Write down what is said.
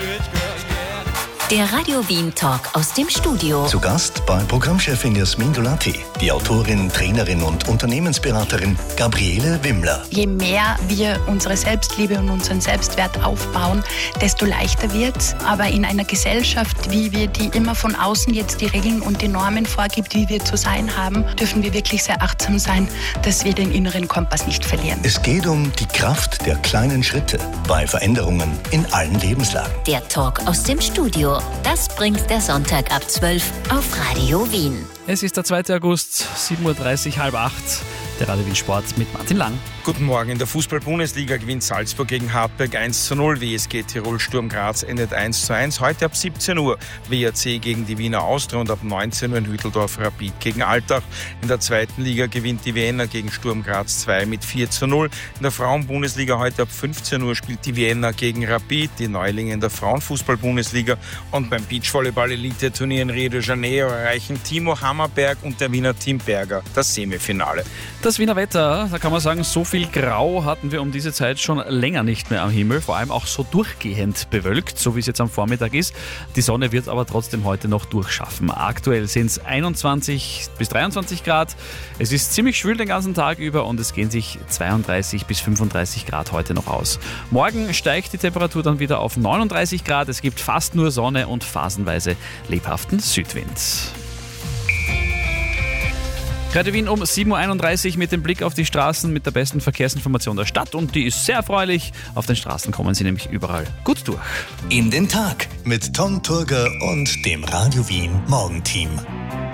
Der Radio Wien Talk aus dem Studio. Zu Gast bei Programmchefin Jasmin Dolati, die Autorin, Trainerin und Unternehmensberaterin Gabriele Wimmler. Je mehr wir unsere Selbstliebe und unseren Selbstwert aufbauen, desto leichter wird's. Aber in einer Gesellschaft, wie wir die immer von außen jetzt die Regeln und die Normen vorgibt, wie wir zu sein haben, dürfen wir wirklich sehr achtsam sein, dass wir den inneren Kompass nicht verlieren. Es geht um die Kraft der kleinen Schritte bei Veränderungen in allen Lebenslagen. Der Talk aus dem Studio. Das bringt der Sonntag ab 12 auf Radio Wien. Es ist der 2. August, 7.30 Uhr, halb 8. Der Radio Wien Sport mit Martin Lang. Guten Morgen. In der Fußball-Bundesliga gewinnt Salzburg gegen Hartberg 1:0. WSG Tirol Sturm Graz endet 1:1. Heute ab 17 Uhr WAC gegen die Wiener Austria und ab 19 Uhr in Hütteldorf Rapid gegen Altach. In der 2. Liga gewinnt die Vienna gegen Sturm Graz 2 mit 4:0. In der Frauen-Bundesliga heute ab 15 Uhr spielt die Vienna gegen Rapid, die Neulinge in der Frauenfußball-Bundesliga. Und beim Beachvolleyball-Elite-Turnier in Rio de Janeiro erreichen Timo Hammerberg und der Wiener Team Berger das Semifinale. Das Wiener Wetter, da kann man sagen, so viel Grau hatten wir um diese Zeit schon länger nicht mehr am Himmel, vor allem auch so durchgehend bewölkt, so wie es jetzt am Vormittag ist. Die Sonne wird aber trotzdem heute noch durchschaffen. Aktuell sind es 21 bis 23 Grad. Es ist ziemlich schwül den ganzen Tag über und es gehen sich 32 bis 35 Grad heute noch aus. Morgen steigt die Temperatur dann wieder auf 39 Grad. Es gibt fast nur Sonne und phasenweise lebhaften Südwind. Radio Wien um 7.31 Uhr mit dem Blick auf die Straßen mit der besten Verkehrsinformation der Stadt und die ist sehr erfreulich. Auf den Straßen kommen sie nämlich überall gut durch. In den Tag mit Tom Turger und dem Radio Wien Morgenteam.